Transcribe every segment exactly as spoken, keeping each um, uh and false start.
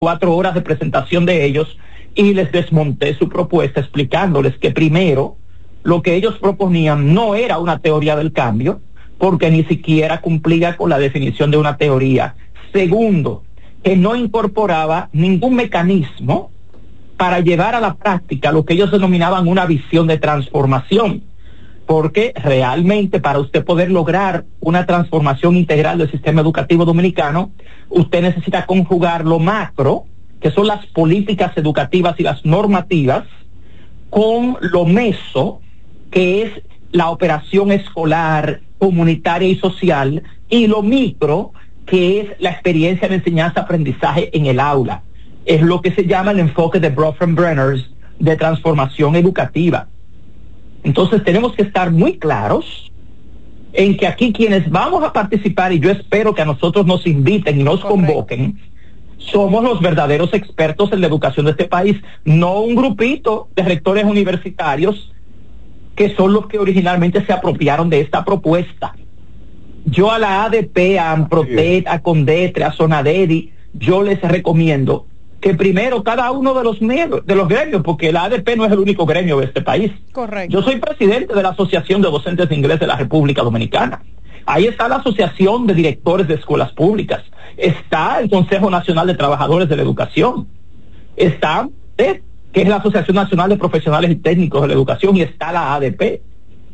cuatro horas de presentación de ellos y les desmonté su propuesta explicándoles que primero lo que ellos proponían no era una teoría del cambio, porque ni siquiera cumplía con la definición de una teoría. Segundo, que no incorporaba ningún mecanismo para llevar a la práctica lo que ellos denominaban una visión de transformación, porque realmente para usted poder lograr una transformación integral del sistema educativo dominicano, usted necesita conjugar lo macro, que son las políticas educativas y las normativas, con lo meso, que es la operación escolar, comunitaria y social, y lo micro, que es la experiencia de enseñanza-aprendizaje en el aula. Es lo que se llama el enfoque de Bronfenbrenner de transformación educativa. Entonces tenemos que estar muy claros en que aquí quienes vamos a participar, y yo espero que a nosotros nos inviten y nos Correcto. convoquen, somos los verdaderos expertos en la educación de este país, no un grupito de rectores universitarios que son los que originalmente se apropiaron de esta propuesta. Yo a la A D P, a AMPROTED, a CONDETRE, a SONADEDI, yo les recomiendo que primero cada uno de los miembros, de los gremios, porque la A D P no es el único gremio de este país. Correcto. Yo soy presidente de la Asociación de Docentes de Inglés de la República Dominicana. Ahí está la Asociación de Directores de Escuelas Públicas. Está el Consejo Nacional de Trabajadores de la Educación. Está, eh, que es la Asociación Nacional de Profesionales y Técnicos de la Educación, y está la A D P.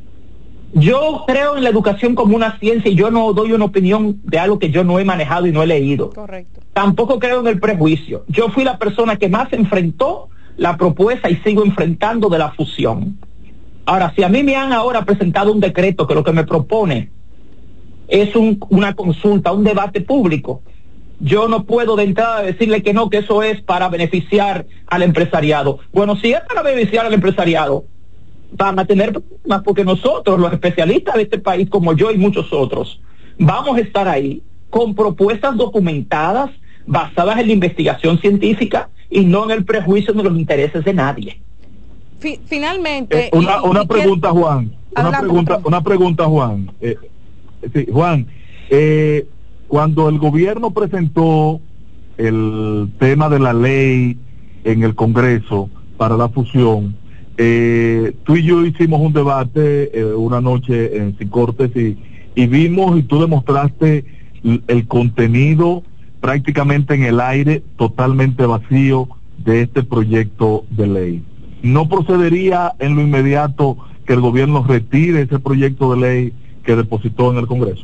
Yo creo en la educación como una ciencia y yo no doy una opinión de algo que yo no he manejado y no he leído. Correcto. Tampoco creo en el prejuicio. Yo fui la persona que más enfrentó la propuesta y sigo enfrentando de la fusión. Ahora, si a mí me han ahora presentado un decreto que lo que me propone es un, una consulta, un debate público, yo no puedo de entrada decirle que no, que eso es para beneficiar al empresariado. Bueno, si es para beneficiar al empresariado, van a tener problemas porque nosotros, los especialistas de este país, como yo y muchos otros, vamos a estar ahí con propuestas documentadas, basadas en la investigación científica y no en el prejuicio de los intereses de nadie. Fi- finalmente... Eh, una y- una y pregunta, quiero- Juan. Una Adelante, pregunta, Juan. una pregunta, Juan. Eh, sí, Juan, eh, cuando el gobierno presentó el tema de la ley en el Congreso para la fusión, eh, tú y yo hicimos un debate eh, una noche en Sin Cortes y, y vimos y tú demostraste l- el contenido prácticamente en el aire, totalmente vacío de este proyecto de ley. ¿No procedería en lo inmediato que el gobierno retire ese proyecto de ley que depositó en el Congreso?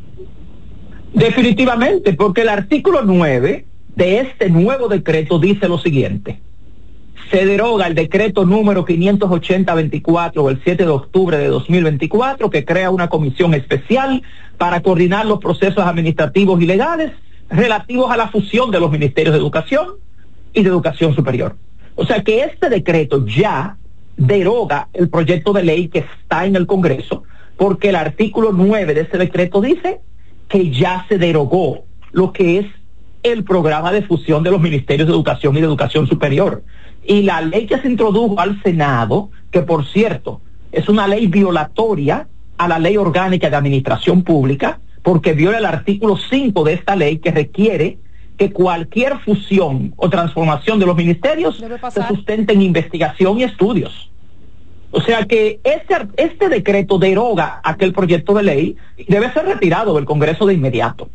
Definitivamente, porque el artículo nueve de este nuevo decreto dice lo siguiente: se deroga el decreto número quinientos ochenta veinticuatro del siete de octubre de dos mil veinticuatro, que crea una comisión especial para coordinar los procesos administrativos y legales relativos a la fusión de los ministerios de Educación y de Educación Superior. O sea que este decreto ya deroga el proyecto de ley que está en el Congreso, porque el artículo nueve de ese decreto dice que ya se derogó lo que es el programa de fusión de los ministerios de Educación y de Educación Superior. Y la ley que se introdujo al Senado, que por cierto es una ley violatoria a la Ley Orgánica de Administración Pública, porque viola el artículo cinco de esta ley, que requiere que cualquier fusión o transformación de los ministerios Debe se pasar. sustente en investigación y estudios. O sea que este, este decreto deroga aquel proyecto de ley y debe ser retirado del Congreso de inmediato.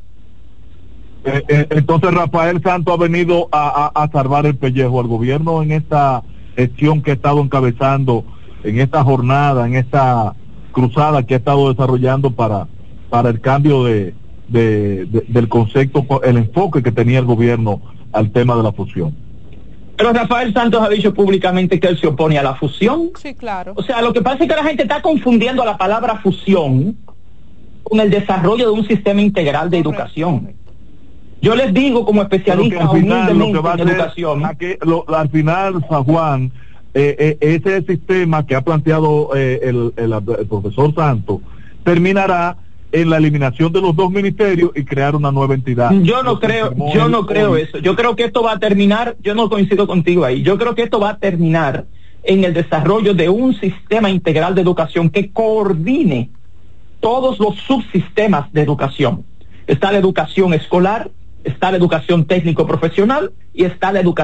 Eh, eh, entonces Rafael Santos ha venido a, a, a salvar el pellejo al gobierno en esta gestión que ha estado encabezando, en esta jornada, en esta cruzada que ha estado desarrollando para, para el cambio de, de, de, del concepto, el enfoque que tenía el gobierno al tema de la fusión. Pero Rafael Santos ha dicho públicamente que él se opone a la fusión. Sí, claro. O sea, lo que pasa es que la gente está confundiendo la palabra fusión con el desarrollo de un sistema integral de Correcto. educación. Yo les digo como Pero que especialista al final, lo humildemente que va a en hacer, educación, a que, lo, al final, San Juan, eh, eh, ese sistema que ha planteado eh, el, el, el profesor Santos terminará en la eliminación de los dos ministerios y crear una nueva entidad. yo no creo, yo no creo eso. Yo creo que esto va a terminar, yo no coincido contigo ahí, yo creo que esto va a terminar en el desarrollo de un sistema integral de educación que coordine todos los subsistemas de educación. Está la educación escolar, está la educación técnico-profesional y está la educación